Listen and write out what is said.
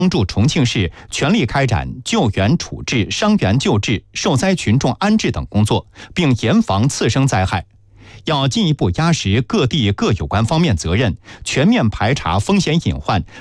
帮助重庆市全力开展救援处置、伤员救治、受灾群众安置等工作，并严防次生灾害。要进一步压实各地各有关方面责任，全面排查风险隐患，